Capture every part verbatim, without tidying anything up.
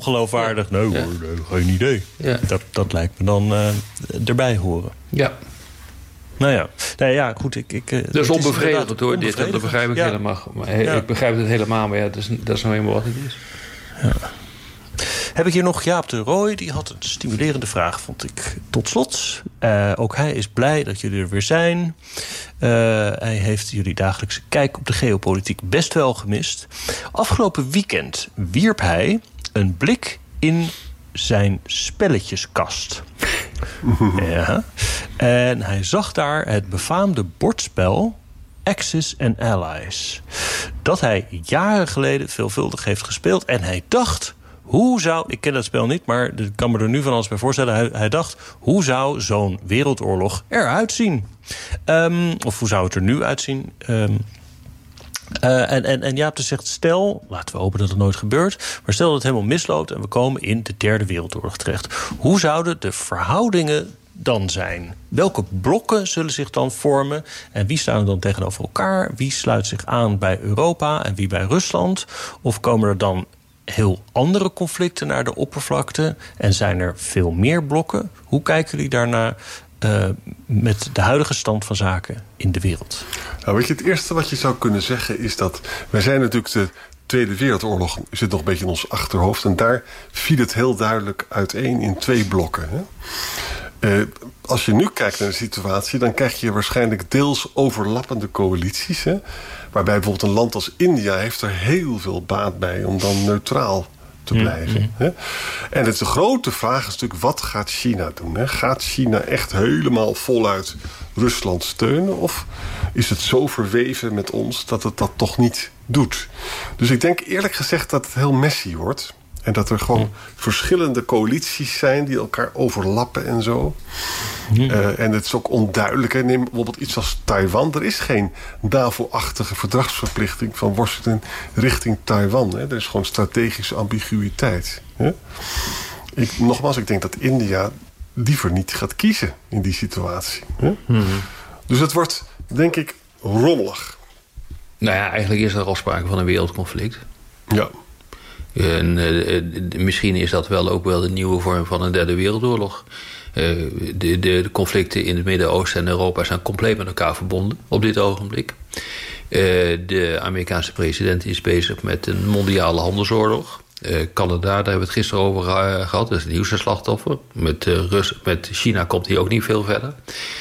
ongeloofwaardig. Nee hoor, Ja. nee, geen idee. Ja. Dat, dat lijkt me dan uh, erbij horen. Ja. Nou ja, nee, ja goed. Ik, ik, dat is onbevredigend hoor, dit. Dat begrijp ik ja. helemaal. Maar, Ja. Ik begrijp het helemaal, maar ja, dat is, dat is nou helemaal wat het is. Ja. Heb ik hier nog Jaap de Rooij. Die had een stimulerende vraag, vond ik. Tot slot. Uh, ook hij is blij dat jullie er weer zijn. Uh, hij heeft jullie dagelijkse kijk op de geopolitiek best wel gemist. Afgelopen weekend wierp hij een blik in zijn spelletjeskast. Ja. En hij zag daar het befaamde bordspel Axis and Allies. Dat hij jaren geleden veelvuldig heeft gespeeld. En hij dacht, hoe zou... Ik ken dat spel niet, maar ik kan me er nu van alles bij voorstellen. Hij, hij dacht, hoe zou zo'n wereldoorlog eruit zien? Um, of hoe zou het er nu uitzien? Um, Uh, en, en, en Jaap dus zegt, stel, laten we hopen dat het nooit gebeurt, maar stel dat het helemaal misloopt en we komen in de derde wereldoorlog terecht. Hoe zouden de verhoudingen dan zijn? Welke blokken zullen zich dan vormen? En wie staan er dan tegenover elkaar? Wie sluit zich aan bij Europa en wie bij Rusland? Of komen er dan heel andere conflicten naar de oppervlakte? En zijn er veel meer blokken? Hoe kijken jullie daarnaar? Uh, met de huidige stand van zaken in de wereld? Nou, weet je, het eerste wat je zou kunnen zeggen is dat... wij zijn natuurlijk de Tweede Wereldoorlog zit nog een beetje in ons achterhoofd... en daar viel het heel duidelijk uiteen in twee blokken. Hè? Uh, als je nu kijkt naar de situatie... dan krijg je waarschijnlijk deels overlappende coalities. Hè? Waarbij bijvoorbeeld een land als India... heeft er heel veel baat bij om dan neutraal te blijven. Mm-hmm. Hè? En het, de grote vraag is natuurlijk, wat gaat China doen? Hè? Gaat China echt helemaal voluit Rusland steunen? Of is het zo verweven met ons dat het dat toch niet doet? Dus ik denk eerlijk gezegd dat het heel messy wordt. En dat er gewoon mm. verschillende coalities zijn die elkaar overlappen en zo. Mm. Uh, en het is ook onduidelijk. Hè? Neem bijvoorbeeld iets als Taiwan. Er is geen NAVO-achtige verdragsverplichting van Washington richting Taiwan. Hè? Er is gewoon strategische ambiguïteit. Hè? Ik, nogmaals, ik denk dat India liever niet gaat kiezen in die situatie. Hè? Mm. Dus het wordt, denk ik, rommelig. Nou ja, eigenlijk is er al sprake van een wereldconflict. Ja. En, uh, misschien is dat wel ook wel de nieuwe vorm van een derde wereldoorlog. Uh, de, de, de conflicten in het Midden-Oosten en Europa zijn compleet met elkaar verbonden op dit ogenblik. Uh, de Amerikaanse president is bezig met een mondiale handelsoorlog. Uh, Canada, daar hebben we het gisteren over uh, gehad. Dat is het nieuwste slachtoffer. Met, uh, Rus- met China komt hij ook niet veel verder.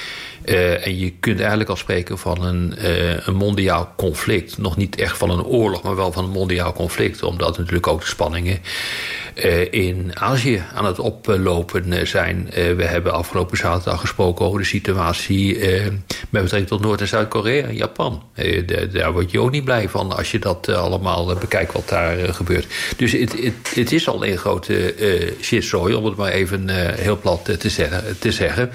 Uh, en je kunt eigenlijk al spreken van een, uh, een mondiaal conflict. Nog niet echt van een oorlog, maar wel van een mondiaal conflict. Omdat natuurlijk ook de spanningen uh, in Azië aan het oplopen zijn. Uh, we hebben afgelopen zaterdag gesproken over de situatie uh, met betrekking tot Noord- en Zuid-Korea en Japan. Uh, de, daar word je ook niet blij van als je dat uh, allemaal uh, bekijkt wat daar uh, gebeurt. Dus het is al een grote uh, shitzooi, om het maar even uh, heel plat uh, te, zeggen, te zeggen.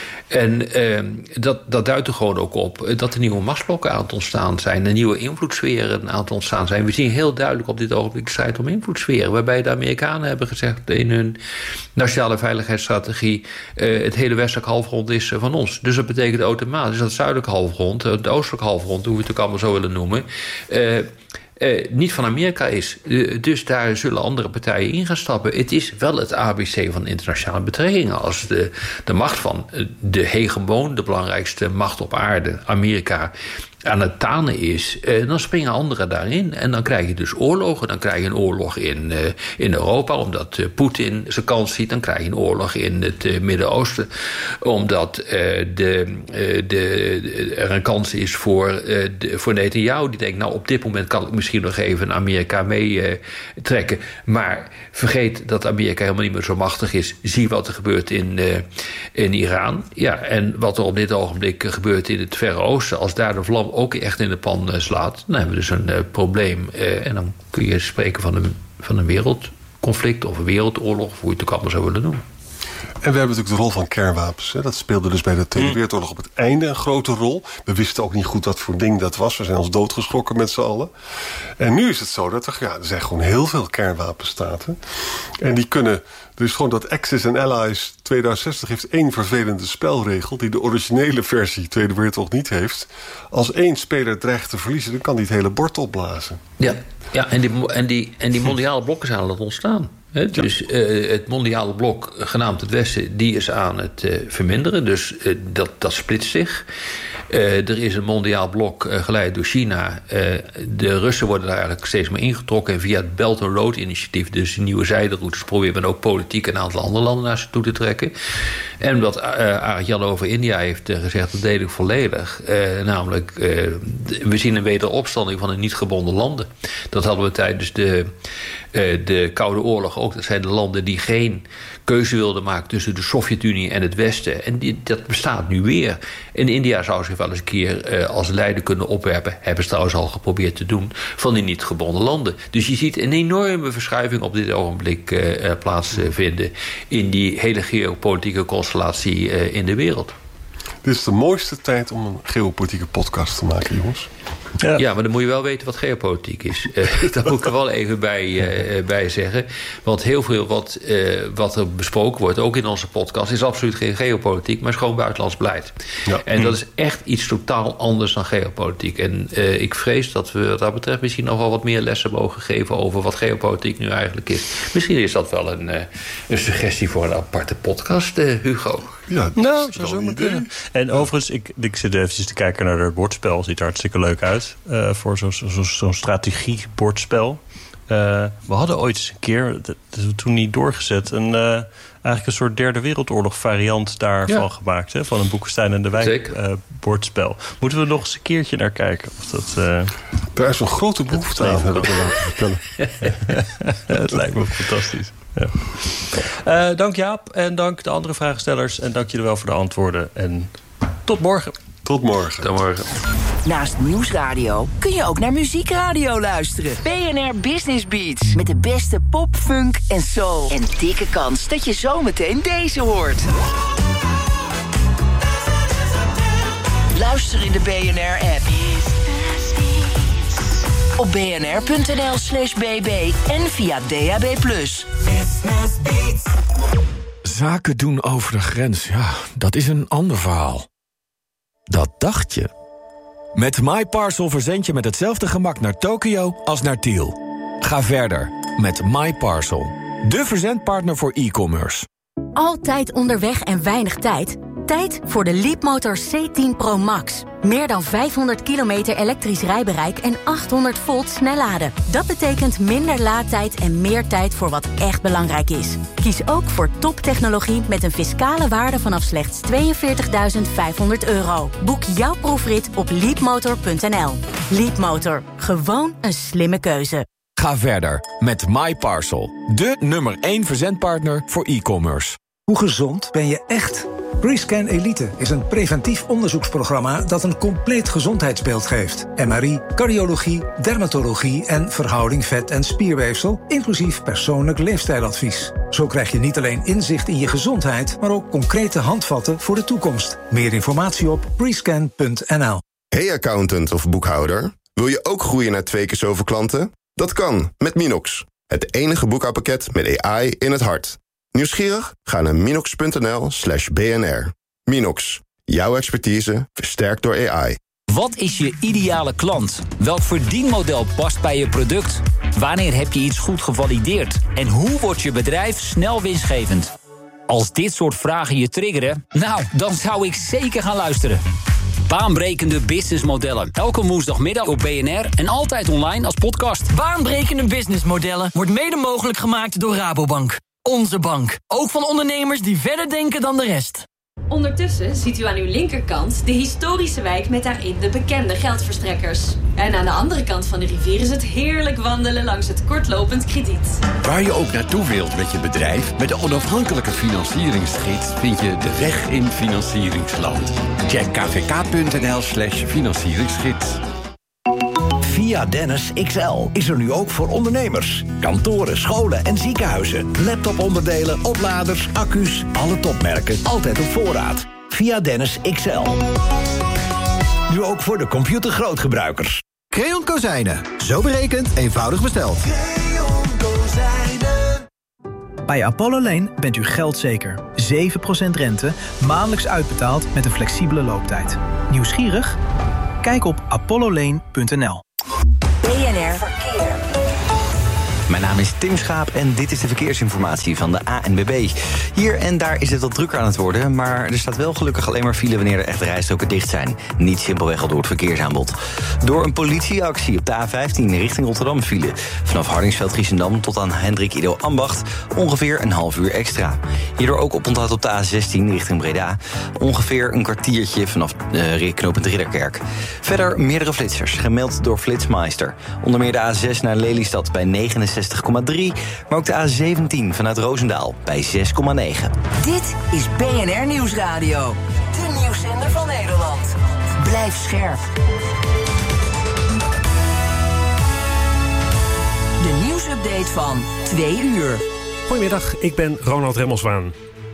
En uh, dat, dat duidt er gewoon ook op dat er nieuwe machtsblokken aan het ontstaan zijn. En nieuwe invloedssferen aan het ontstaan zijn. We zien heel duidelijk op dit ogenblik de strijd om invloedssferen. Waarbij de Amerikanen hebben gezegd in hun nationale veiligheidsstrategie... Uh, het hele westelijk halfrond is uh, van ons. Dus dat betekent automatisch dat het zuidelijk halfrond... het oostelijk halfrond, hoe we het ook allemaal zo willen noemen... Uh, Uh, niet van Amerika is. Uh, dus daar zullen andere partijen in gaan stappen. Het is wel het A B C van internationale betrekkingen. Als de, de macht van de hegemoon, de belangrijkste macht op aarde, Amerika, aan het tanen is, uh, dan springen anderen daarin. En dan krijg je dus oorlogen. Dan krijg je een oorlog in, uh, in Europa, omdat uh, Poetin zijn kans ziet. Dan krijg je een oorlog in het uh, Midden-Oosten, omdat uh, de, uh, de, de, er een kans is voor, uh, de, voor Netanyahu. Die denkt, nou op dit moment kan ik misschien nog even Amerika mee uh, trekken. Maar vergeet dat Amerika helemaal niet meer zo machtig is. Zie wat er gebeurt in, uh, in Iran. Ja, en wat er op dit ogenblik gebeurt in het Verre Oosten. Als daar de vlam ook echt in de pan uh, slaat, dan hebben we dus een uh, probleem. Uh, en dan kun je spreken van een, van een wereldconflict of een wereldoorlog, of hoe je het ook allemaal zou willen noemen. En we hebben natuurlijk de rol van kernwapens. Hè. Dat speelde dus bij de Tweede mm. Wereldoorlog op het einde een grote rol. We wisten ook niet goed wat voor ding dat was. We zijn ons doodgeschrokken met z'n allen. En nu is het zo dat er, ja, er zijn gewoon heel veel kernwapenstaten. En die kunnen... Er is gewoon dat Axis and Allies tweeduizend zestig heeft één vervelende spelregel... die de originele versie Tweede Wereldoorlog niet heeft. Als één speler dreigt te verliezen, dan kan die het hele bord opblazen. Ja, ja en, die, en, die, en die mondiale blokken zijn al het ontstaan. He, dus uh, het mondiale blok, genaamd het Westen, die is aan het uh, verminderen. Dus uh, dat, dat splitst zich. Uh, er is een mondiaal blok uh, geleid door China. Uh, de Russen worden daar eigenlijk steeds meer ingetrokken. En via het Belt and Road initiatief, dus nieuwe zijderoutes, probeert men ook politiek een aantal andere landen naar zich toe te trekken. En wat uh, Arend Jan over India heeft uh, gezegd, dat deel ik volledig. Uh, namelijk, uh, we zien een wederopstanding van de niet gebonden landen. Dat hadden we tijdens de, uh, de Koude Oorlog ook. Dat zijn de landen die geen keuze wilden maken tussen de Sovjet-Unie en het Westen. En die, dat bestaat nu weer. En India zou zich wel eens een keer uh, als leider kunnen opwerpen. Hebben ze trouwens al geprobeerd te doen. Van die niet gebonden landen. Dus je ziet een enorme verschuiving op dit ogenblik uh, plaatsvinden. Uh, in die hele geopolitieke constellatie uh, in de wereld. Dit is de mooiste tijd om een geopolitieke podcast te maken, jongens. Ja. ja, maar dan moet je wel weten wat geopolitiek is. Uh, daar moet ik er wel even bij, uh, bij zeggen. Want heel veel wat, uh, wat er besproken wordt, ook in onze podcast, is absoluut geen geopolitiek, maar is gewoon buitenlands beleid. Ja. En dat is echt iets totaal anders dan geopolitiek. En uh, ik vrees dat we wat dat betreft misschien nog wel wat meer lessen mogen geven over wat geopolitiek nu eigenlijk is. Misschien is dat wel een, uh, een suggestie voor een aparte podcast, uh, Hugo. Ja, nou, zou zo maar kunnen. En overigens, ik, ik zit even te kijken naar het bordspel. Ziet er hartstikke leuk uit. Uh, voor zo'n zo, zo, zo strategiebordspel. Uh, we hadden ooit eens een keer, dat is toen niet doorgezet, een, uh, eigenlijk een soort derde wereldoorlog variant daarvan ja. gemaakt. Hè, van een Boekenstein en de Wijk uh, bordspel. Moeten we nog eens een keertje naar kijken? Of dat, uh, Daar is een grote behoefte aan, heb ik wel laten vertellen. Het lijkt me fantastisch. Ja. Uh, dank Jaap en dank de andere vraagstellers. En dank jullie wel voor de antwoorden. En tot morgen. Tot morgen. Tot morgen. Naast Nieuwsradio kun je ook naar Muziekradio luisteren. B N R Business Beats. Met de beste pop, funk en soul. En dikke kans dat je zometeen deze hoort. Luister in de B N R-app. Op bnr.nl slash bb en via D A B plus. Zaken doen over de grens, ja, dat is een ander verhaal. Dat dacht je. Met MyParcel verzend je met hetzelfde gemak naar Tokio als naar Tiel. Ga verder met MyParcel, de verzendpartner voor e-commerce. Altijd onderweg en weinig tijd? Tijd voor de Leapmotor C tien Pro Max. Meer dan vijfhonderd kilometer elektrisch rijbereik en achthonderd volt snelladen. Dat betekent minder laadtijd en meer tijd voor wat echt belangrijk is. Kies ook voor toptechnologie met een fiscale waarde vanaf slechts tweeënveertigduizend vijfhonderd euro. Boek jouw proefrit op leapmotor punt n l. Leapmotor. Gewoon een slimme keuze. Ga verder met MyParcel, de nummer één verzendpartner voor e-commerce. Hoe gezond ben je echt? Rescan Elite is een preventief onderzoeksprogramma dat een compleet gezondheidsbeeld geeft. M R I, cardiologie, dermatologie en verhouding vet- en spierweefsel, inclusief persoonlijk leefstijladvies. Zo krijg je niet alleen inzicht in je gezondheid, maar ook concrete handvatten voor de toekomst. Meer informatie op rescan punt n l. Hey accountant of boekhouder, wil je ook groeien naar twee keer zoveel klanten? Dat kan met Minox, het enige boekhoudpakket met A I in het hart. Nieuwsgierig? Ga naar minox.nl slash bnr. Minox, jouw expertise versterkt door A I. Wat is je ideale klant? Welk verdienmodel past bij je product? Wanneer heb je iets goed gevalideerd? En hoe wordt je bedrijf snel winstgevend? Als dit soort vragen je triggeren, nou, dan zou ik zeker gaan luisteren. Baanbrekende businessmodellen. Elke woensdagmiddag op B N R en altijd online als podcast. Baanbrekende businessmodellen wordt mede mogelijk gemaakt door Rabobank. Onze bank. Ook van ondernemers die verder denken dan de rest. Ondertussen ziet u aan uw linkerkant de historische wijk met daarin de bekende geldverstrekkers. En aan de andere kant van de rivier is het heerlijk wandelen langs het kortlopend krediet. Waar je ook naartoe wilt met je bedrijf, met de onafhankelijke financieringsgids vind je de weg in financieringsland. Check kvk.nl slash financieringsgids. Via Dennis X L is er nu ook voor ondernemers. Kantoren, scholen en ziekenhuizen. Laptoponderdelen, opladers, accu's, alle topmerken. Altijd op voorraad. Via Dennis X L. Nu ook voor de computergrootgebruikers. Creon Kozijnen. Zo berekend, eenvoudig besteld. Creon Kozijnen. Bij Apollo Lane bent u geldzeker. zeven procent rente, maandelijks uitbetaald met een flexibele looptijd. Nieuwsgierig? Kijk op apollo lane punt n l. B N R Verkeer. Mijn naam is Tim Schaap en dit is de verkeersinformatie van de A N W B. Hier en daar is het wat drukker aan het worden, maar er staat wel gelukkig alleen maar file wanneer er echt rijstroken dicht zijn. Niet simpelweg al door het verkeersaanbod. Door een politieactie op de A vijftien richting Rotterdam file. Vanaf Hardingsveld-Giessendam tot aan Hendrik Ido Ambacht ongeveer een half uur extra. Hierdoor ook oponthoud op de A zestien richting Breda. Ongeveer een kwartiertje vanaf uh, knooppunt Ridderkerk. Verder meerdere flitsers, gemeld door Flitsmeister. Onder meer de A zes naar Lelystad bij negenenzestig komma drie, maar ook de A zeventien vanuit Roosendaal bij zes komma negen. Dit is B N R Nieuwsradio, de nieuwszender van Nederland. Blijf scherp. De nieuwsupdate van twee uur. Goedemiddag, ik ben Ronald Remmelswaan.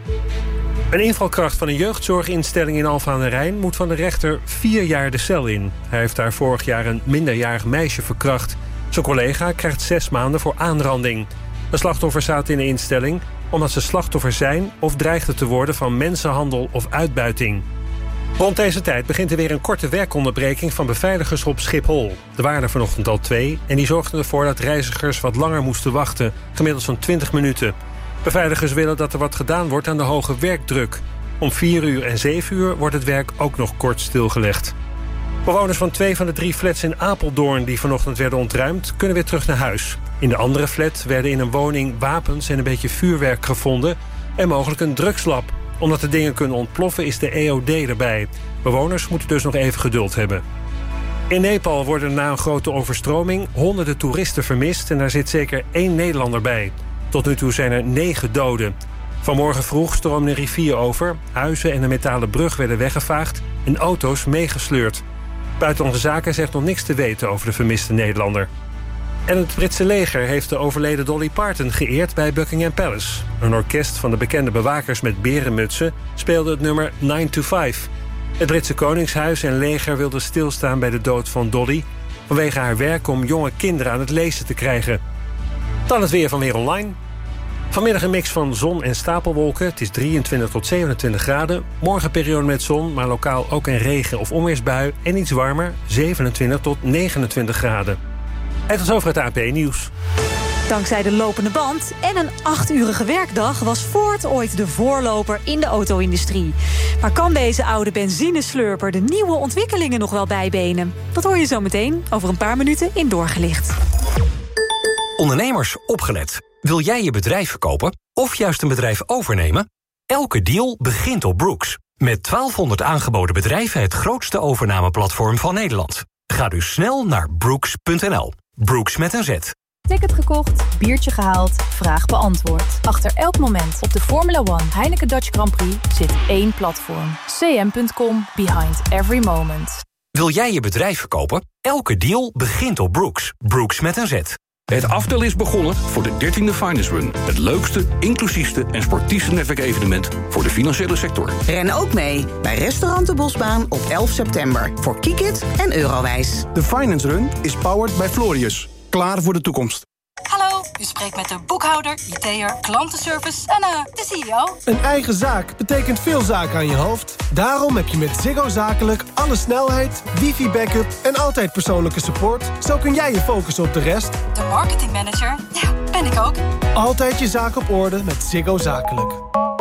Een invalkracht van een jeugdzorginstelling in Alphen aan den Rijn moet van de rechter vier jaar de cel in. Hij heeft daar vorig jaar een minderjarig meisje verkracht. Zijn collega krijgt zes maanden voor aanranding. De slachtoffers zaten in de instelling omdat ze slachtoffer zijn of dreigden te worden van mensenhandel of uitbuiting. Rond deze tijd begint er weer een korte werkonderbreking van beveiligers op Schiphol. Er waren er vanochtend al twee en die zorgden ervoor dat reizigers wat langer moesten wachten, gemiddeld zo'n twintig minuten. Beveiligers willen dat er wat gedaan wordt aan de hoge werkdruk. Om vier uur en zeven uur wordt het werk ook nog kort stilgelegd. Bewoners van twee van de drie flats in Apeldoorn die vanochtend werden ontruimd, kunnen weer terug naar huis. In de andere flat werden in een woning wapens en een beetje vuurwerk gevonden en mogelijk een drugslab. Omdat de dingen kunnen ontploffen is de E O D erbij. Bewoners moeten dus nog even geduld hebben. In Nepal worden na een grote overstroming honderden toeristen vermist en daar zit zeker één Nederlander bij. Tot nu toe zijn er negen doden. Vanmorgen vroeg stroomde een rivier over, huizen en een metalen brug werden weggevaagd en auto's meegesleurd. Buitenlandse Zaken zegt nog niks te weten over de vermiste Nederlander. En het Britse leger heeft de overleden Dolly Parton geëerd bij Buckingham Palace. Een orkest van de bekende bewakers met berenmutsen speelde het nummer nine to five. Het Britse Koningshuis en leger wilden stilstaan bij de dood van Dolly vanwege haar werk om jonge kinderen aan het lezen te krijgen. Dan het weer van Weer Online. Vanmiddag een mix van zon en stapelwolken. Het is drieëntwintig tot zevenentwintig graden. Morgen periode met zon, maar lokaal ook een regen- of onweersbui. En iets warmer, zevenentwintig tot negenentwintig graden. En tot zover het A P Nieuws. Dankzij de lopende band en een achturige werkdag was Ford ooit de voorloper in de auto-industrie. Maar kan deze oude benzineslurper de nieuwe ontwikkelingen nog wel bijbenen? Dat hoor je zo meteen over een paar minuten in Doorgelicht. Ondernemers, opgelet. Wil jij je bedrijf verkopen of juist een bedrijf overnemen? Elke deal begint op Brooks. Met twaalfhonderd aangeboden bedrijven het grootste overnameplatform van Nederland. Ga dus snel naar brooks punt n l. Brooks met een Z. Ticket gekocht, biertje gehaald, vraag beantwoord. Achter elk moment op de Formula One Heineken Dutch Grand Prix zit één platform. c m punt com, behind every moment. Wil jij je bedrijf verkopen? Elke deal begint op Brooks. Brooks met een Z. Het aftel is begonnen voor de dertiende Finance Run. Het leukste, inclusiefste en sportiefste netwerkevenement voor de financiële sector. Ren ook mee bij Restaurant de Bosbaan op elf september. Voor Kiekit en Eurowijs. De Finance Run is powered by Florius. Klaar voor de toekomst. Hallo, u spreekt met de boekhouder, I T'er, klantenservice en uh, de C E O. Een eigen zaak betekent veel zaken aan je hoofd. Daarom heb je met Ziggo Zakelijk alle snelheid, wifi-backup en altijd persoonlijke support. Zo kun jij je focussen op de rest. De marketingmanager, ja, ben ik ook. Altijd je zaak op orde met Ziggo Zakelijk.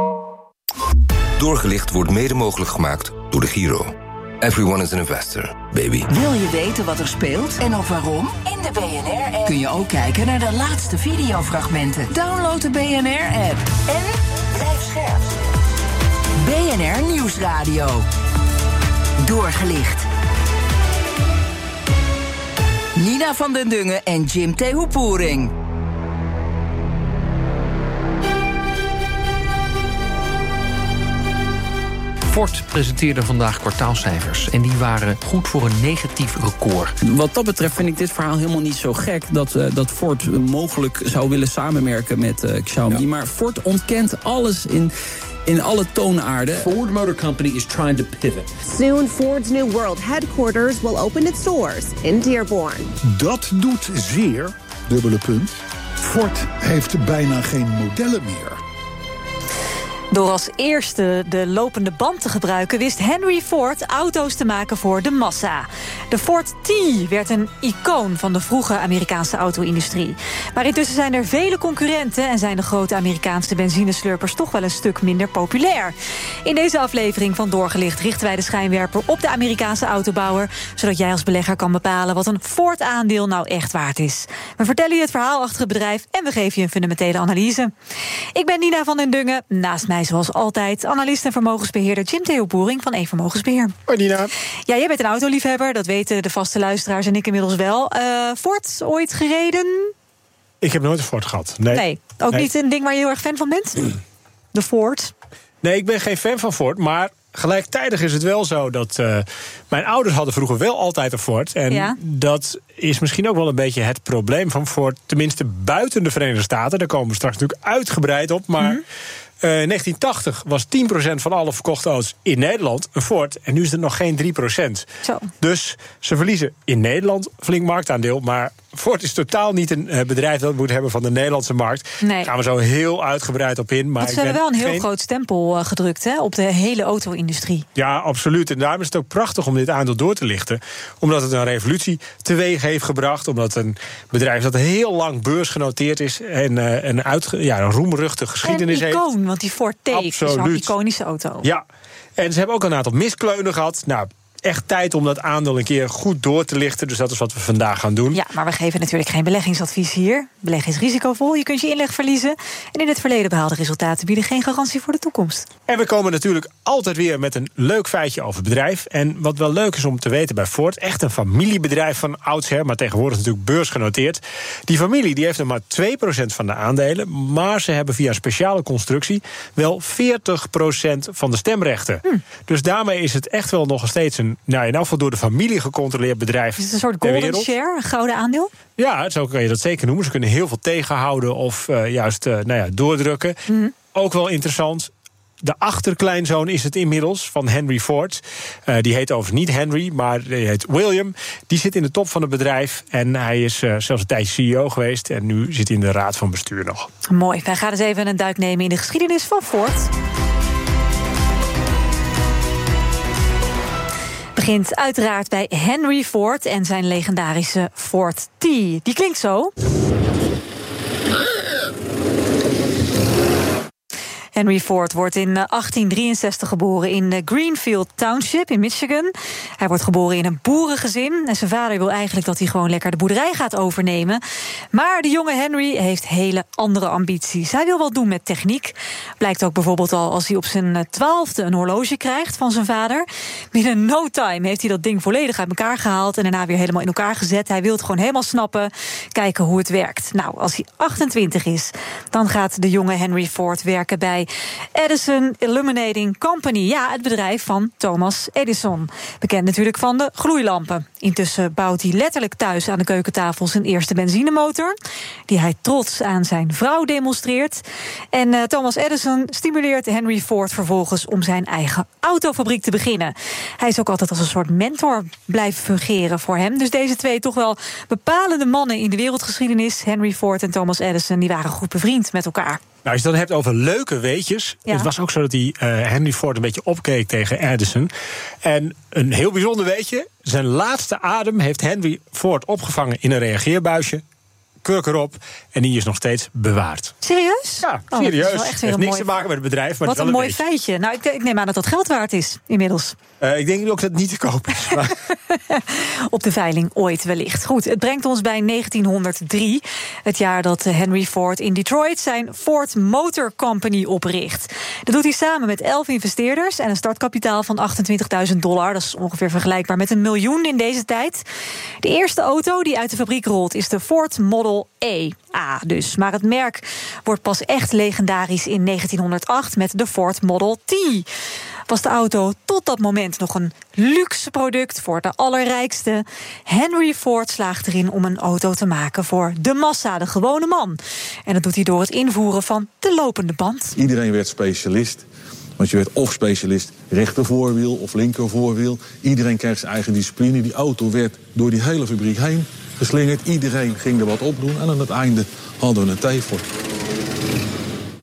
Doorgelicht wordt mede mogelijk gemaakt door de Giro. Everyone is an investor, baby. Wil je weten wat er speelt en of waarom? In de B N R-app kun je ook kijken naar de laatste videofragmenten. Download de B N R-app en blijf scherp. B N R Nieuwsradio. Doorgelicht. Nina van den Dungen en Jim Tehoepoering. Ford presenteerde vandaag kwartaalcijfers en die waren goed voor een negatief record. Wat dat betreft vind ik dit verhaal helemaal niet zo gek dat, uh, dat Ford uh, mogelijk zou willen samenwerken met uh, Xiaomi. Ja. Maar Ford ontkent alles in, in alle toonaarden. Ford Motor Company is trying to pivot. Soon Ford's new world headquarters will open its doors in Dearborn. Dat doet zeer, dubbele punt. Ford heeft bijna geen modellen meer. Door als eerste de lopende band te gebruiken wist Henry Ford auto's te maken voor de massa. De Ford T werd een icoon van de vroege Amerikaanse auto-industrie. Maar intussen zijn er vele concurrenten en zijn de grote Amerikaanse benzineslurpers toch wel een stuk minder populair. In deze aflevering van Doorgelicht richten wij de schijnwerper op de Amerikaanse autobouwer, zodat jij als belegger kan bepalen wat een Ford-aandeel nou echt waard is. We vertellen je het verhaal achter het bedrijf en we geven je een fundamentele analyse. Ik ben Nina van den Dungen, naast mij zoals altijd analist en vermogensbeheerder Jim Theo Boering van E Vermogensbeheer. Hoi Nina. Ja, jij bent een autoliefhebber, dat weten de vaste luisteraars en ik inmiddels wel. Uh, Ford, ooit gereden? Ik heb nooit een Ford gehad. Nee, nee ook nee. niet een ding waar je heel erg fan van bent? De Ford? Nee, ik ben geen fan van Ford, maar gelijktijdig is het wel zo dat uh, mijn ouders hadden vroeger wel altijd een Ford. En ja. dat is misschien ook wel een beetje het probleem van Ford, tenminste buiten de Verenigde Staten. Daar komen we straks natuurlijk uitgebreid op, maar Mm-hmm. Uh, in negentien tachtig was tien procent van alle verkochte auto's in Nederland een Ford. En nu is het nog geen drie procent. Zo. Dus ze verliezen in Nederland flink marktaandeel. Maar Ford is totaal niet een uh, bedrijf dat moet hebben van de Nederlandse markt. Nee. Daar gaan we zo heel uitgebreid op in. Maar Want ze hebben wel een heel geen... groot stempel uh, gedrukt hè, op de hele auto-industrie. Ja, absoluut. En daarom is het ook prachtig om dit aandeel door te lichten. Omdat het een revolutie teweeg heeft gebracht. Omdat een bedrijf dat heel lang beursgenoteerd is en uh, een, uitge- ja, een roemruchtige geschiedenis heeft. Icoon, want die Ford T is een iconische auto. Ja, en ze hebben ook een aantal miskleunen gehad. Nou, echt tijd om dat aandeel een keer goed door te lichten. Dus dat is wat we vandaag gaan doen. Ja, maar we geven natuurlijk geen beleggingsadvies hier. Beleggen is risicovol, je kunt je inleg verliezen. En in het verleden behaalde resultaten bieden geen garantie voor de toekomst. En we komen natuurlijk altijd weer met een leuk feitje over het bedrijf. En wat wel leuk is om te weten bij Ford, echt een familiebedrijf van oudsher, maar tegenwoordig natuurlijk beursgenoteerd. Die familie die heeft nog maar twee procent van de aandelen, maar ze hebben via een speciale constructie wel veertig procent van de stemrechten. Hm. Dus daarmee is het echt wel nog steeds een, nou, in elk geval door de familie gecontroleerd bedrijf. Is het een soort golden share, een gouden aandeel? Ja, zo kan je dat zeker noemen. Ze kunnen heel veel tegenhouden of uh, juist uh, nou ja, doordrukken. Mm. Ook wel interessant. De achterkleinzoon is het inmiddels van Henry Ford. Uh, die heet overigens niet Henry, maar die heet William. Die zit in de top van het bedrijf. En hij is uh, zelfs een tijdje C E O geweest. En nu zit hij in de raad van bestuur nog. Mooi. Wij gaan eens even een duik nemen in de geschiedenis van Ford. Begint uiteraard bij Henry Ford en zijn legendarische Ford T. Die klinkt zo. Henry Ford wordt in achttien drieënzestig geboren in Greenfield Township in Michigan. Hij wordt geboren in een boerengezin. En zijn vader wil eigenlijk dat hij gewoon lekker de boerderij gaat overnemen. Maar de jonge Henry heeft hele andere ambities. Hij wil wat doen met techniek. Blijkt ook bijvoorbeeld al als hij op zijn twaalfde een horloge krijgt van zijn vader. Binnen no time heeft hij dat ding volledig uit elkaar gehaald en daarna weer helemaal in elkaar gezet. Hij wil het gewoon helemaal snappen, kijken hoe het werkt. Nou, als hij achtentwintig is, dan gaat de jonge Henry Ford werken bij Edison Illuminating Company. Ja, het bedrijf van Thomas Edison. Bekend natuurlijk van de gloeilampen. Intussen bouwt hij letterlijk thuis aan de keukentafel zijn eerste benzinemotor, die hij trots aan zijn vrouw demonstreert. En uh, Thomas Edison stimuleert Henry Ford vervolgens om zijn eigen autofabriek te beginnen. Hij is ook altijd als een soort mentor blijven fungeren voor hem. Dus deze twee toch wel bepalende mannen in de wereldgeschiedenis, Henry Ford en Thomas Edison, die waren goed bevriend met elkaar. Nou, als je het dan hebt over leuke weetjes. Ja. Het was ook zo dat die, uh, Henry Ford een beetje opkeek tegen Edison. En een heel bijzonder weetje. Zijn laatste adem heeft Henry Ford opgevangen in een reageerbuisje. Kurk erop. En die is nog steeds bewaard. Serieus? Ja, oh, serieus. Het heeft niks mooi... te maken met het bedrijf. Maar wat het een wel mooi een feitje. Nou, ik, ik neem aan dat dat geld waard is, inmiddels. Uh, ik denk ook dat het niet te koop is. Maar... Op de veiling ooit wellicht. Goed, het brengt ons bij negentienhonderddrie. Het jaar dat Henry Ford in Detroit zijn Ford Motor Company opricht. Dat doet hij samen met elf investeerders en een startkapitaal van achtentwintigduizend dollar. Dat is ongeveer vergelijkbaar met een miljoen in deze tijd. De eerste auto die uit de fabriek rolt is de Ford Model E. A dus. Maar het merk wordt pas echt legendarisch in negentienhonderdacht met de Ford Model T. Was de auto tot dat moment nog een luxe product voor de allerrijkste. Henry Ford slaagt erin om een auto te maken voor de massa, de gewone man. En dat doet hij door het invoeren van de lopende band. Iedereen werd specialist. Want je werd of specialist rechtervoorwiel of linkervoorwiel. Iedereen kreeg zijn eigen discipline. Die auto werd door die hele fabriek heen geslingerd. Iedereen ging er wat op doen. En aan het einde hadden we een T-Ford.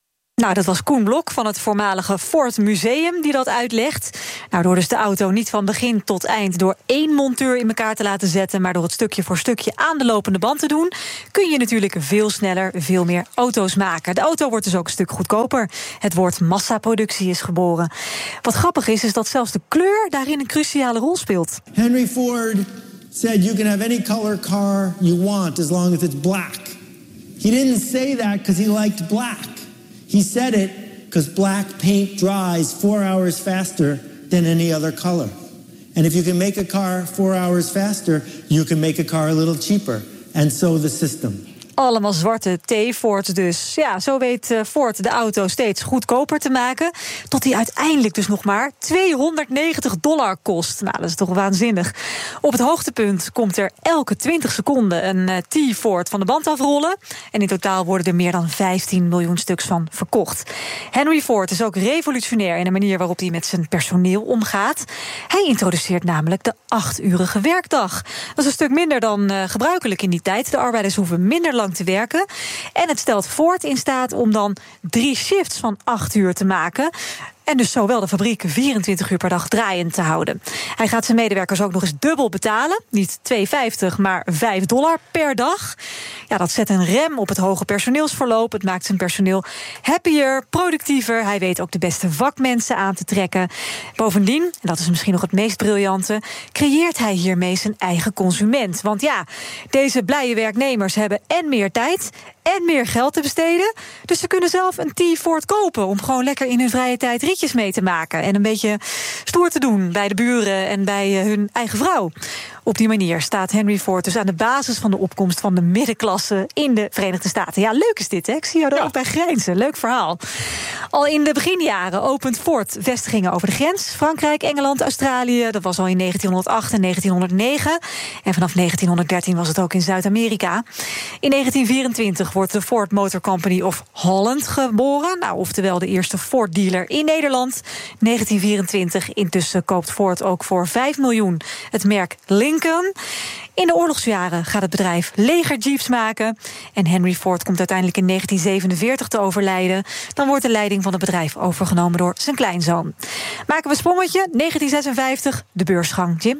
Nou, dat was Koen Blok van het voormalige Ford Museum die dat uitlegt. Nou, door dus de auto niet van begin tot eind door één monteur in elkaar te laten zetten, maar door het stukje voor stukje aan de lopende band te doen, kun je natuurlijk veel sneller veel meer auto's maken. De auto wordt dus ook een stuk goedkoper. Het woord massaproductie is geboren. Wat grappig is, is dat zelfs de kleur daarin een cruciale rol speelt. Henry Ford said you can have any color car you want as long as it's black. He didn't say that because he liked black. He said it because black paint dries four hours faster than any other color. And if you can make a car four hours faster, you can make a car a little cheaper. And so the system. Allemaal zwarte T-Ford dus. Ja, zo weet Ford de auto steeds goedkoper te maken, tot die uiteindelijk dus nog maar tweehonderdnegentig dollar kost. Nou, dat is toch waanzinnig. Op het hoogtepunt komt er elke twintig seconden een T-Ford van de band afrollen. En in totaal worden er meer dan vijftien miljoen stuks van verkocht. Henry Ford is ook revolutionair in de manier waarop hij met zijn personeel omgaat. Hij introduceert namelijk de achturige werkdag. Dat is een stuk minder dan uh, gebruikelijk in die tijd. De arbeiders hoeven minder lang te werken. En het stelt Ford in staat om dan drie shifts van acht uur te maken. En dus zowel de fabriek vierentwintig uur per dag draaiend te houden. Hij gaat zijn medewerkers ook nog eens dubbel betalen. Niet twee vijftig, maar vijf dollar per dag. Ja, dat zet een rem op het hoge personeelsverloop. Het maakt zijn personeel happier, productiever. Hij weet ook de beste vakmensen aan te trekken. Bovendien, en dat is misschien nog het meest briljante, creëert hij hiermee zijn eigen consument. Want ja, deze blije werknemers hebben en meer tijd en meer geld te besteden. Dus ze kunnen zelf een T-Ford kopen om gewoon lekker in hun vrije tijd ritjes mee te maken en een beetje stoer te doen bij de buren en bij hun eigen vrouw. Op die manier staat Henry Ford dus aan de basis van de opkomst van de middenklasse in de Verenigde Staten. Ja, leuk is dit, hè? Ik zie jou er ja. ook bij grijnzen. Leuk verhaal. Al in de beginjaren opent Ford vestigingen over de grens. Frankrijk, Engeland, Australië. Dat was al in negentienhonderdacht en negentienhonderdnegen. En vanaf negentienhonderddertien was het ook in Zuid-Amerika. In negentien vierentwintig wordt de Ford Motor Company of Holland geboren. Nou, oftewel de eerste Ford-dealer in Nederland. negentien vierentwintig. Intussen koopt Ford ook voor vijf miljoen het merk Lincoln. In de oorlogsjaren gaat het bedrijf legerjeeps maken. En Henry Ford komt uiteindelijk in negentien zevenenveertig te overlijden. Dan wordt de leiding van het bedrijf overgenomen door zijn kleinzoon. Maken we een sprongetje. negentien zesenvijftig, de beursgang. Jim?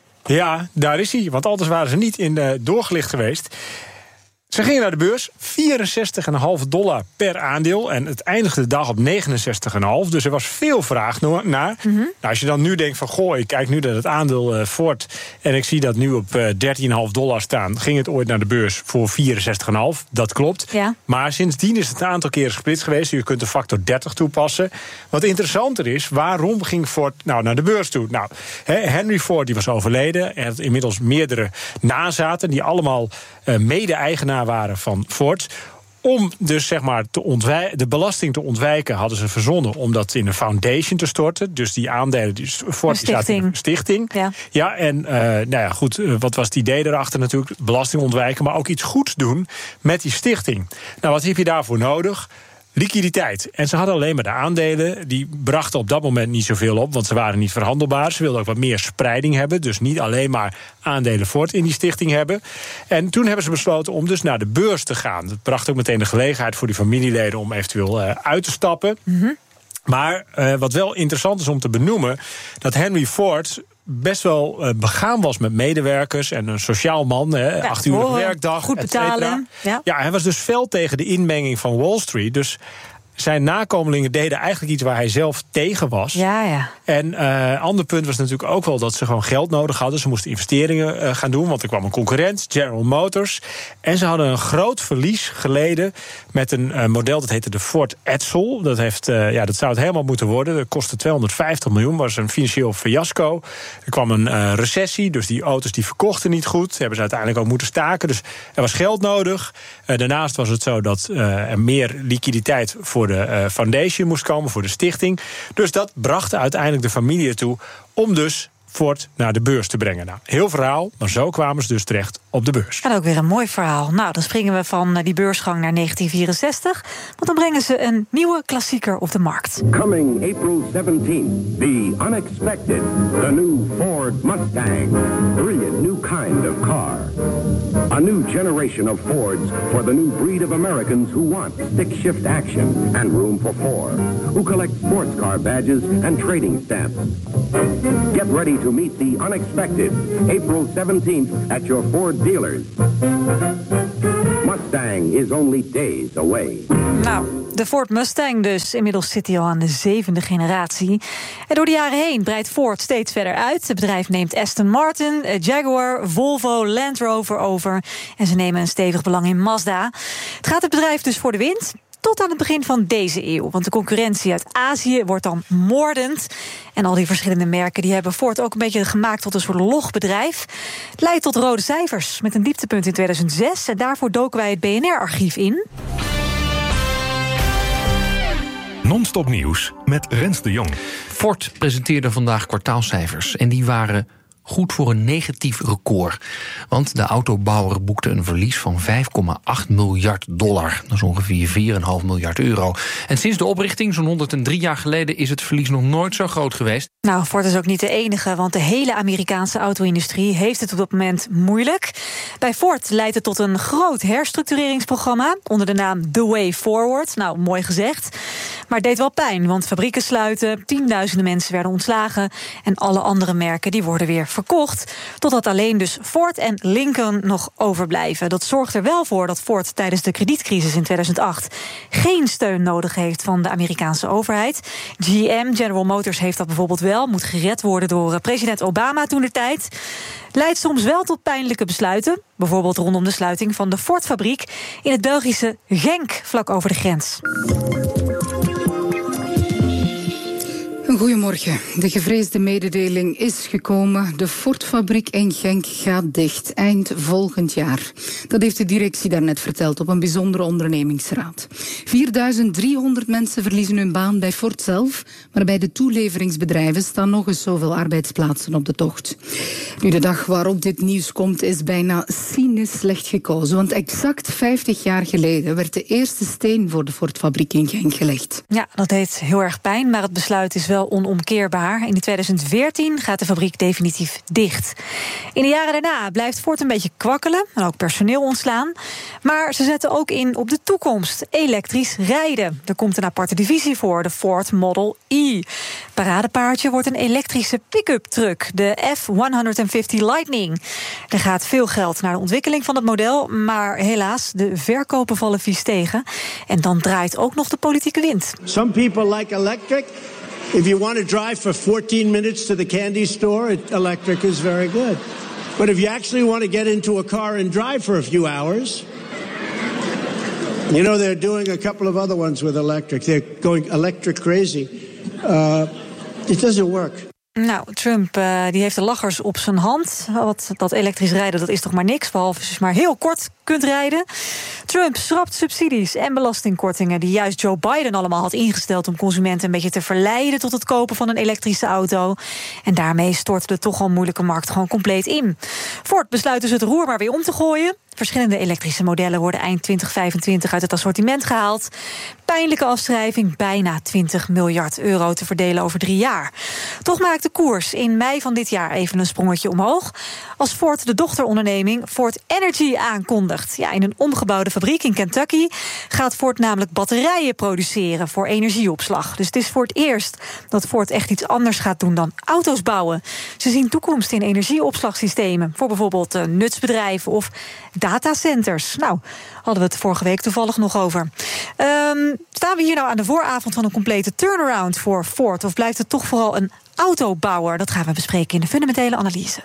Ja, daar is hij. Want anders waren ze niet in uh, doorgelicht geweest. Ze gingen naar de beurs, vierenzestig komma vijf dollar per aandeel. En het eindigde de dag op negenenzestig komma vijf. Dus er was veel vraag naar. Mm-hmm. Nou, als je dan nu denkt van, goh, ik kijk nu naar het aandeel uh, Ford en ik zie dat nu op uh, dertien komma vijf dollar staan. Ging het ooit naar de beurs voor vierenzestig komma vijf. Dat klopt. Ja. Maar sindsdien is het een aantal keren gesplitst geweest. Je kunt de factor dertig toepassen. Wat interessanter is, waarom ging Ford nou naar de beurs toe? Nou, Henry Ford die was overleden. Er had inmiddels meerdere nazaten die allemaal uh, mede-eigenaar waren van Ford. Om dus zeg maar te ontwij- de belasting te ontwijken, hadden ze verzonnen om dat in een foundation te storten. Dus die aandelen, die Ford die staat in een stichting. Ja, ja en uh, nou ja, goed, uh, wat was het idee erachter natuurlijk? Belasting ontwijken, maar ook iets goeds doen met die stichting. Nou, wat heb je daarvoor nodig? Liquiditeit. En ze hadden alleen maar de aandelen. Die brachten op dat moment niet zoveel op, want ze waren niet verhandelbaar. Ze wilden ook wat meer spreiding hebben. Dus niet alleen maar aandelen Ford in die stichting hebben. En toen hebben ze besloten om dus naar de beurs te gaan. Dat bracht ook meteen de gelegenheid voor die familieleden om eventueel uh, uit te stappen. Mm-hmm. Maar uh, wat wel interessant is om te benoemen, dat Henry Ford best wel uh, begaan was met medewerkers en een sociaal man, hè, ja, acht uur werkdag, goed betalen. Ja. ja, hij was dus fel tegen de inmenging van Wall Street. Dus zijn nakomelingen deden eigenlijk iets waar hij zelf tegen was. Ja, ja. En een uh, ander punt was natuurlijk ook wel dat ze gewoon geld nodig hadden. Ze moesten investeringen uh, gaan doen, want er kwam een concurrent, General Motors. En ze hadden een groot verlies geleden met een uh, model dat heette de Ford Edsel. Dat, heeft, uh, ja, dat zou het helemaal moeten worden. Dat kostte tweehonderdvijftig miljoen, was een financieel fiasco. Er kwam een uh, recessie, dus die auto's die verkochten niet goed. Hebben ze uiteindelijk ook moeten staken. Dus er was geld nodig. Uh, daarnaast was het zo dat uh, er meer liquiditeit voor de uh, foundation moest komen, voor de stichting. Dus dat bracht uiteindelijk de familie ertoe om dus Ford naar de beurs te brengen. Nou, heel verhaal, maar zo kwamen ze dus terecht op de beurs. En ook weer een mooi verhaal. Nou, dan springen we van die beursgang naar negentien vierenzestig... want dan brengen ze een nieuwe klassieker op de markt. Coming April seventeenth, the unexpected, the new Ford Mustang. The brilliant new kind of car. A new generation of Fords for the new breed of Americans who want stick-shift action and room for four. Who collect sports car badges and trading stamps. Get ready to meet the unexpected April seventeenth at your Ford dealers. Mustang is only days away. Nou, de Ford Mustang dus. Inmiddels zit hij al aan de zevende generatie. En door de jaren heen breidt Ford steeds verder uit. Het bedrijf neemt Aston Martin, Jaguar, Volvo, Land Rover over. En ze nemen een stevig belang in Mazda. Het gaat het bedrijf dus voor de wind tot aan het begin van deze eeuw. Want de concurrentie uit Azië wordt dan moordend. En al die verschillende merken die hebben Ford ook een beetje gemaakt tot een soort logbedrijf. Het leidt tot rode cijfers met een dieptepunt in tweeduizend zes. En daarvoor doken wij het B N R-archief in. Non-stop nieuws met Rens de Jong. Ford presenteerde vandaag kwartaalcijfers en die waren goed voor een negatief record. Want de autobouwer boekte een verlies van vijf komma acht miljard dollar. Dat is ongeveer vier komma vijf miljard euro. En sinds de oprichting, zo'n honderddrie jaar geleden, is het verlies nog nooit zo groot geweest. Nou, Ford is ook niet de enige, want de hele Amerikaanse auto-industrie heeft het op dat moment moeilijk. Bij Ford leidt het tot een groot herstructureringsprogramma onder de naam The Way Forward. Nou, mooi gezegd. Maar het deed wel pijn, want fabrieken sluiten, tienduizenden mensen werden ontslagen en alle andere merken die worden weer verkocht, totdat alleen dus Ford en Lincoln nog overblijven. Dat zorgt er wel voor dat Ford tijdens de kredietcrisis in tweeduizend acht geen steun nodig heeft van de Amerikaanse overheid. G M, General Motors, heeft dat bijvoorbeeld wel, moet gered worden door president Obama toentertijd. Leidt soms wel tot pijnlijke besluiten, bijvoorbeeld rondom de sluiting van de Ford-fabriek in het Belgische Genk, vlak over de grens. Goedemorgen. De gevreesde mededeling is gekomen. De Ford-fabriek in Genk gaat dicht eind volgend jaar. Dat heeft de directie daarnet verteld op een bijzondere ondernemingsraad. vierduizend driehonderd mensen verliezen hun baan bij Ford zelf, maar bij de toeleveringsbedrijven staan nog eens zoveel arbeidsplaatsen op de tocht. Nu, de dag waarop dit nieuws komt is bijna cynisch slecht gekozen, want exact vijftig jaar geleden werd de eerste steen voor de Ford-fabriek in Genk gelegd. Ja, dat deed heel erg pijn, maar het besluit is wel onomkeerbaar. In tweeduizend veertien gaat de fabriek definitief dicht. In de jaren daarna blijft Ford een beetje kwakkelen en ook personeel ontslaan. Maar ze zetten ook in op de toekomst. Elektrisch rijden. Er komt een aparte divisie voor, de Ford Model E. Paradepaardje wordt een elektrische pick-up truck, de F honderdvijftig Lightning. Er gaat veel geld naar de ontwikkeling van het model, maar helaas, de verkopen vallen vies tegen. En dan draait ook nog de politieke wind. Some people like electric. If you want to drive for fourteen minutes to the candy store, it, electric is very good. But if you actually want to get into a car and drive for a few hours, you know, they're doing a couple of other ones with electric. They're going electric crazy. Uh, it doesn't work. Nou, Trump uh, die heeft de lachers op zijn hand. Wat, dat elektrisch rijden, dat is toch maar niks, behalve als je maar heel kort kunt rijden. Trump schrapt subsidies en belastingkortingen die juist Joe Biden allemaal had ingesteld om consumenten een beetje te verleiden tot het kopen van een elektrische auto. En daarmee stortte de toch al moeilijke markt gewoon compleet in. Ford besluit dus het roer maar weer om te gooien. Verschillende elektrische modellen worden eind twintig vijfentwintig uit het assortiment gehaald. Pijnlijke afschrijving, bijna twintig miljard euro te verdelen over drie jaar. Toch maakt de koers in mei van dit jaar even een sprongetje omhoog, als Ford de dochteronderneming Ford Energy aankondigt. Ja, in een omgebouwde fabriek in Kentucky gaat Ford namelijk batterijen produceren voor energieopslag. Dus het is voor het eerst dat Ford echt iets anders gaat doen dan auto's bouwen. Ze zien toekomst in energieopslagsystemen voor bijvoorbeeld uh, nutsbedrijven of datacenters. Nou, hadden we het vorige week toevallig nog over. Um, staan we hier nou aan de vooravond van een complete turnaround voor Ford, of blijft het toch vooral een autobouwer? Dat gaan we bespreken in de fundamentele analyse.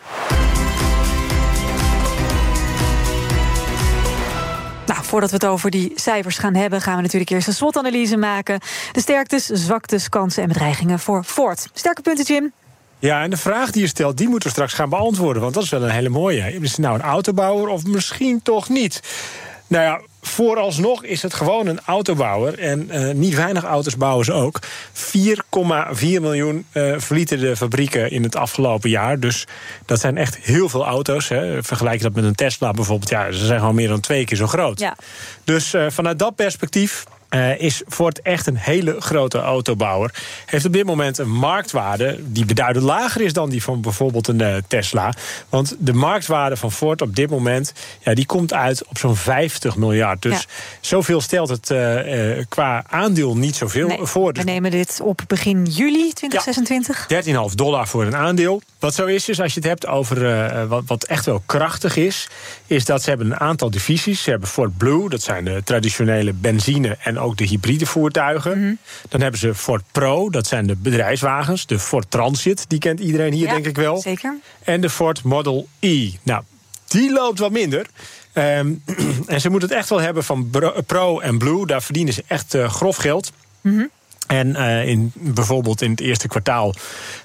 Nou, voordat we het over die cijfers gaan hebben, gaan we natuurlijk eerst een SWOT-analyse maken. De sterktes, zwaktes, kansen en bedreigingen voor Ford. Sterke punten, Jim? Ja, en de vraag die je stelt, die moeten we straks gaan beantwoorden. Want dat is wel een hele mooie. Is het nou een autobouwer of misschien toch niet? Nou ja, vooralsnog is het gewoon een autobouwer. En uh, niet weinig auto's bouwen ze ook. vier komma vier miljoen uh, verlieten de fabrieken in het afgelopen jaar. Dus dat zijn echt heel veel auto's. Hè. Vergelijk je dat met een Tesla bijvoorbeeld. Ja, ze zijn gewoon meer dan twee keer zo groot. Ja. Dus uh, vanuit dat perspectief Uh, is Ford echt een hele grote autobouwer. Heeft op dit moment een marktwaarde die beduidend lager is dan die van bijvoorbeeld een uh, Tesla. Want de marktwaarde van Ford op dit moment, ja, die komt uit op zo'n vijftig miljard. Dus ja. zoveel stelt het uh, uh, qua aandeel niet zoveel nee, voor. Dus we nemen dit op begin juli twintig zesentwintig. Ja, dertien komma vijf dollar voor een aandeel. Wat zo is, is als je het hebt over uh, wat, wat echt wel krachtig is, is dat ze hebben een aantal divisies. Ze hebben Ford Blue, dat zijn de traditionele benzine en ook de hybride voertuigen. Mm-hmm. Dan hebben ze Ford Pro, dat zijn de bedrijfswagens. De Ford Transit, die kent iedereen hier, ja, denk ik wel. Zeker. En de Ford Model E. Nou, die loopt wat minder. Um, en ze moeten het echt wel hebben van Pro en Blue. Daar verdienen ze echt uh, grof geld. Mm-hmm. En uh, in, bijvoorbeeld in het eerste kwartaal, uh,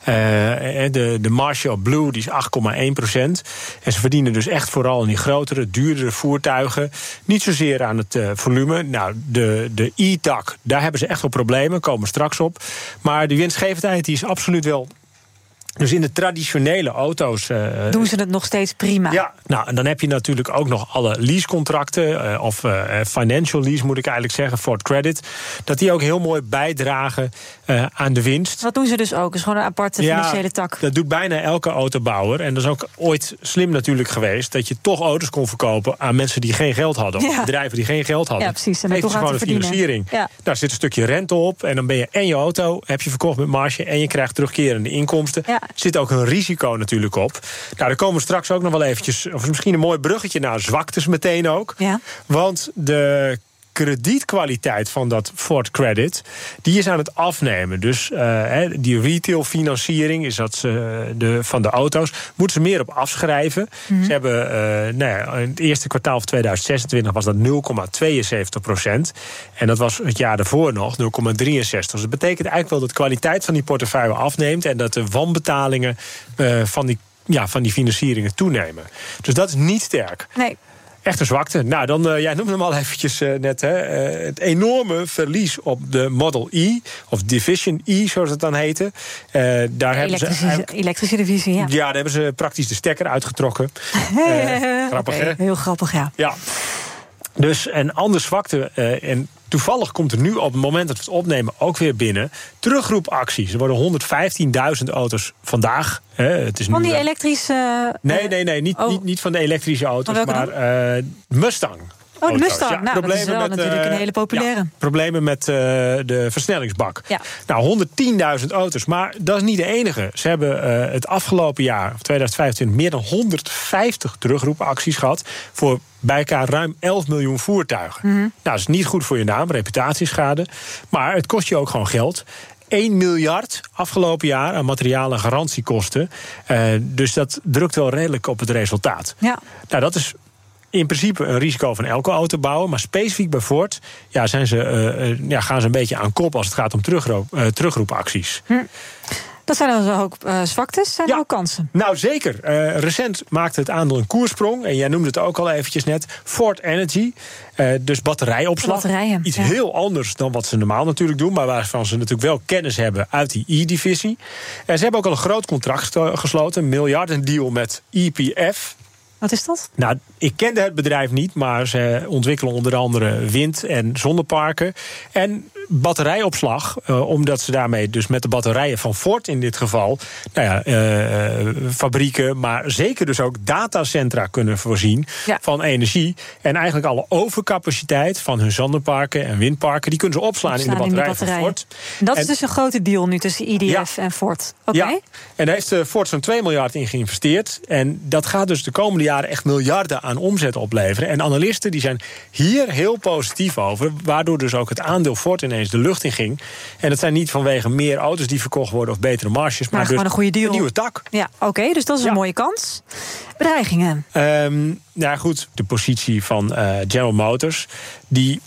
de, de marge op Blue die is acht komma één procent. En ze verdienen dus echt vooral in die grotere, duurdere voertuigen. Niet zozeer aan het uh, volume. Nou, de, de e-tak, daar hebben ze echt wel problemen, komen we straks op. Maar die winstgevendheid die is absoluut wel. Dus in de traditionele auto's Uh, doen ze het nog steeds prima. Ja, nou, en dan heb je natuurlijk ook nog alle leasecontracten. Uh, of uh, financial lease moet ik eigenlijk zeggen, Ford Credit. Dat die ook heel mooi bijdragen uh, aan de winst. Dat doen ze dus ook. Dat is gewoon een aparte ja, financiële tak. Dat doet bijna elke autobouwer. En dat is ook ooit slim natuurlijk geweest, dat je toch auto's kon verkopen aan mensen die geen geld hadden. Of ja. bedrijven die geen geld hadden. Ja, precies. En dan toch gewoon een financiering. Ja. Daar zit een stukje rente op. En dan ben je en je auto heb je verkocht met marge en je krijgt terugkerende inkomsten. Ja. Zit ook een risico natuurlijk op. Nou, daar komen we straks ook nog wel eventjes, of misschien een mooi bruggetje naar zwaktes meteen ook. Ja. Want de kredietkwaliteit van dat Ford Credit, die is aan het afnemen. Dus uh, die retailfinanciering is dat ze, de, van de auto's, moeten ze meer op afschrijven. Mm-hmm. Ze hebben uh, nou ja, in het eerste kwartaal van tweeduizend zesentwintig was dat nul komma tweeënzeventig procent. En dat was het jaar daarvoor nog nul komma drieënzestig. Dus dat betekent eigenlijk wel dat de kwaliteit van die portefeuille afneemt en dat de wanbetalingen uh, van die Ja, van die financieringen toenemen. Dus dat is niet sterk. Nee. Echt een zwakte. Nou, dan, uh, jij noemde hem al eventjes uh, net. Hè, uh, het enorme verlies op de Model E, of Division E, zoals het dan heette. Uh, daar hebben elektrische, ze elektrische divisie, ja. Ja, daar hebben ze praktisch de stekker uitgetrokken. uh, grappig, okay, hè? Heel grappig, ja. Ja. Dus een andere zwakte, uh, en toevallig komt er nu op het moment dat we het opnemen ook weer binnen terugroepacties. Er worden honderdvijftienduizend auto's vandaag. Hè, het is van nu, die elektrische... Uh, nee, nee, nee, niet, oh. niet, niet van de elektrische auto's, maar uh, Mustang. Oh, de Mustang. Ja, nou, dat is wel met, natuurlijk uh, een hele populaire. Ja, problemen met uh, de versnellingsbak. Ja. Nou, honderdtienduizend auto's, maar dat is niet de enige. Ze hebben uh, het afgelopen jaar, tweeduizend vijfentwintig, meer dan honderdvijftig terugroepacties gehad voor bij elkaar ruim elf miljoen voertuigen. Mm-hmm. Nou, dat is niet goed voor je naam, reputatieschade. Maar het kost je ook gewoon geld. één miljard afgelopen jaar aan materiaal- en garantiekosten. Uh, dus dat drukt wel redelijk op het resultaat. Ja. Nou, dat is in principe een risico van elke autobouwer. Maar specifiek bij Ford ja, zijn ze, uh, ja, gaan ze een beetje aan kop als het gaat om terugroep, uh, terugroepacties. Hm. Dat zijn dan ook uh, zwaktes, zijn ja, er ook kansen? Nou, zeker. Uh, recent maakte het aandeel een koersprong. En jij noemde het ook al eventjes net. Ford Energy, uh, dus batterijopslag. Batterijen, Iets ja. heel anders dan wat ze normaal natuurlijk doen. Maar waarvan ze natuurlijk wel kennis hebben uit die E-divisie. En ze hebben ook al een groot contract gesloten. Een miljardendeal met E P F. Wat is dat? Nou, ik kende het bedrijf niet, maar ze ontwikkelen onder andere wind- en zonneparken. En batterijopslag, uh, omdat ze daarmee dus met de batterijen van Ford in dit geval, nou ja, uh, fabrieken, maar zeker dus ook datacentra kunnen voorzien ja. van energie. En eigenlijk alle overcapaciteit van hun zonneparken en windparken, die kunnen ze opslaan, opslaan in de batterij in batterijen. van Ford. En dat is en, dus een grote deal nu tussen I D F ja. en Ford. Oké. Okay. Ja. En daar heeft uh, Ford zo'n twee miljard in geïnvesteerd. En dat gaat dus de komende jaren echt miljarden aan omzet opleveren. En analisten die zijn hier heel positief over, waardoor dus ook het aandeel Ford ineens de lucht in ging. En dat zijn niet vanwege meer auto's die verkocht worden of betere marges, maar, maar dus gewoon een goede deal. Een nieuwe tak. Ja, oké, okay, dus dat is ja. een mooie kans. Bedreigingen? Um, nou goed, de positie van uh, General Motors, die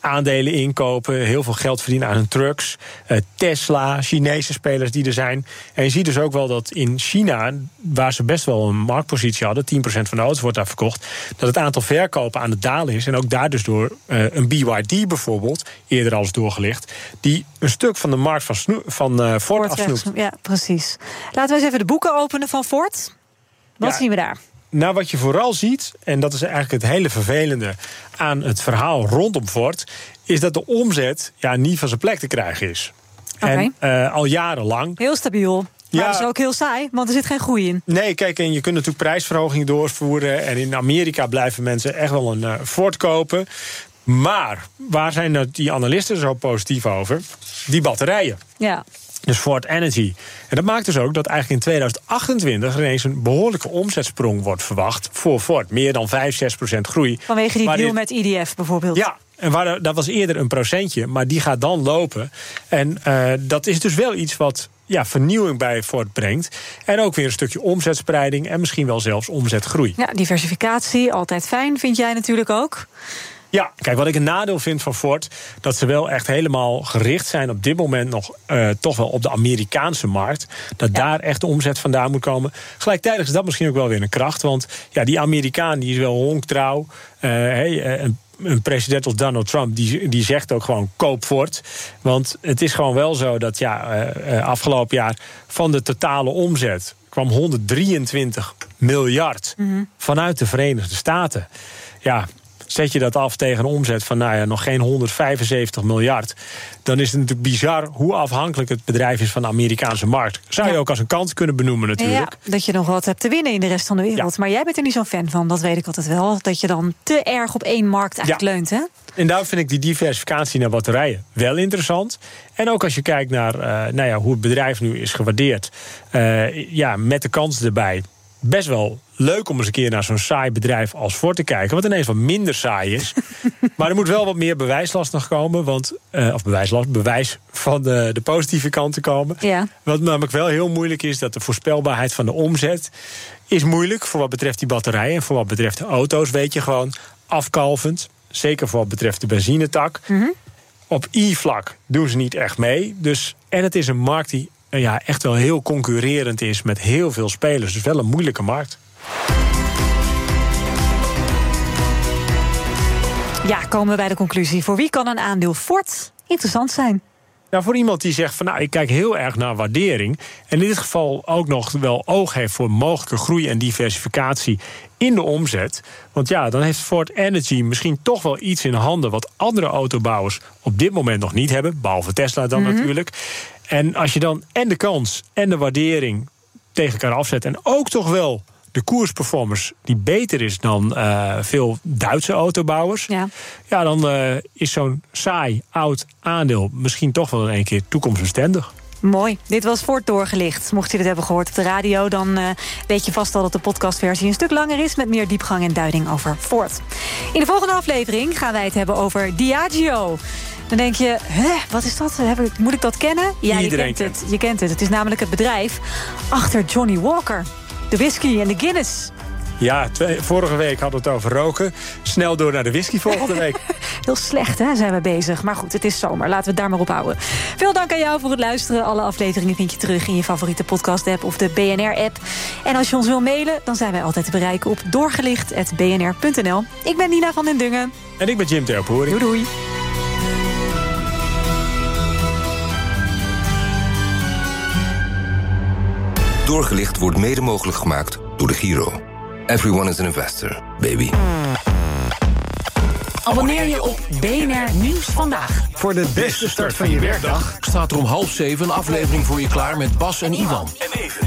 aandelen inkopen, heel veel geld verdienen aan hun trucks. Uh, Tesla, Chinese spelers die er zijn. En je ziet dus ook wel dat in China, waar ze best wel een marktpositie hadden, tien procent van de auto's wordt daar verkocht, dat het aantal verkopen aan het dalen is. En ook daardoor door uh, een B Y D bijvoorbeeld, eerder al eens doorgelicht, die een stuk van de markt van, snoe- van uh, Ford afsnoept. Ja, precies. Laten we eens even de boeken openen van Ford. Wat ja, zien we daar? Nou, wat je vooral ziet, en dat is eigenlijk het hele vervelende aan het verhaal rondom Ford, is dat de omzet ja, niet van zijn plek te krijgen is. Okay. En uh, al jarenlang. Heel stabiel. Maar ja, dat is ook heel saai, want er zit geen groei in. Nee, kijk, en je kunt natuurlijk prijsverhoging doorvoeren. En in Amerika blijven mensen echt wel een uh, Ford kopen. Maar waar zijn nou die analisten zo positief over? Die batterijen. Ja. Dus Ford Energy. En dat maakt dus ook dat eigenlijk in tweeduizend achtentwintig er ineens een behoorlijke omzetsprong wordt verwacht voor Ford. Meer dan vijf, zes procent groei. Vanwege die maar deal dit, met I D F bijvoorbeeld. Ja, en waar, dat was eerder een procentje, maar die gaat dan lopen. En uh, dat is dus wel iets wat ja, vernieuwing bij Ford brengt. En ook weer een stukje omzetspreiding en misschien wel zelfs omzetgroei. Ja, diversificatie, altijd fijn, vind jij natuurlijk ook. Ja, kijk, wat ik een nadeel vind van Ford, dat ze wel echt helemaal gericht zijn op dit moment nog uh, toch wel op de Amerikaanse markt. Dat ja. daar echt de omzet vandaan moet komen. Gelijktijdig is dat misschien ook wel weer een kracht. Want ja, die Amerikaan die is wel honktrouw. Uh, hey, een, een president als Donald Trump die, die zegt ook gewoon koop Ford. Want het is gewoon wel zo dat ja, uh, afgelopen jaar van de totale omzet kwam honderddrieëntwintig miljard mm-hmm. vanuit de Verenigde Staten. Ja. Zet je dat af tegen een omzet van nou ja, nog geen honderdvijfenzeventig miljard... dan is het natuurlijk bizar hoe afhankelijk het bedrijf is van de Amerikaanse markt. Zou je ja. ook als een kans kunnen benoemen natuurlijk. Ja, dat je nog wat hebt te winnen in de rest van de wereld. Ja. Maar jij bent er niet zo'n fan van, dat weet ik altijd wel. Dat je dan te erg op één markt eigenlijk ja. leunt, hè? En daarom vind ik die diversificatie naar batterijen wel interessant. En ook als je kijkt naar uh, nou ja, hoe het bedrijf nu is gewaardeerd... Uh, ja, met de kans erbij... best wel leuk om eens een keer naar zo'n saai bedrijf als Ford te kijken. Wat ineens wat minder saai is. Maar er moet wel wat meer bewijslast nog komen. Want, uh, of bewijslast, bewijs van de, de positieve kant te komen. Ja. Wat namelijk wel heel moeilijk is, dat de voorspelbaarheid van de omzet is moeilijk. Voor wat betreft die batterijen en voor wat betreft de auto's weet je gewoon afkalvend. Zeker voor wat betreft de benzinetak. Mm-hmm. Op I-vlak doen ze niet echt mee. Dus, en het is een markt die ja, echt wel heel concurrerend is met heel veel spelers. Dus wel een moeilijke markt. Ja, komen we bij de conclusie. Voor wie kan een aandeel Ford interessant zijn? Nou, voor iemand die zegt van nou, ik kijk heel erg naar waardering. En in dit geval ook nog wel oog heeft voor mogelijke groei en diversificatie in de omzet. Want ja, dan heeft Ford Energy misschien toch wel iets in handen wat andere autobouwers op dit moment nog niet hebben. Behalve Tesla dan mm-hmm. natuurlijk. En als je dan en de kans en de waardering tegen elkaar afzet en ook toch wel de koersperformance die beter is dan uh, veel Duitse autobouwers, ja, ja dan uh, is zo'n saai oud aandeel misschien toch wel in één keer toekomstbestendig. Mooi. Dit was Ford doorgelicht. Mocht je dit hebben gehoord op de radio, dan uh, weet je vast al dat de podcastversie een stuk langer is met meer diepgang en duiding over Ford. In de volgende aflevering gaan wij het hebben over Diageo. Dan denk je, hè, wat is dat? Moet ik dat kennen? Ja, je kent het. Je kent het. Het is namelijk het bedrijf achter Johnny Walker. De whisky en de Guinness. Ja, twee, vorige week hadden we het over roken. Snel door naar de whisky volgende week. Heel slecht, hè, zijn we bezig. Maar goed, het is zomer. Laten we het daar maar op houden. Veel dank aan jou voor het luisteren. Alle afleveringen vind je terug in je favoriete podcast-app of de B N R-app. En als je ons wil mailen, dan zijn wij altijd te bereiken op doorgelicht apenstaartje b n r punt n l. Ik ben Nina van den Dungen. En ik ben Jim Terpoering. Doei doei. Doorgelicht wordt mede mogelijk gemaakt door de Giro. Everyone is an investor, baby. Abonneer je op B N R Nieuws Vandaag. Voor de beste start van je werkdag staat er om half zeven een aflevering voor je klaar met Bas en Ivan.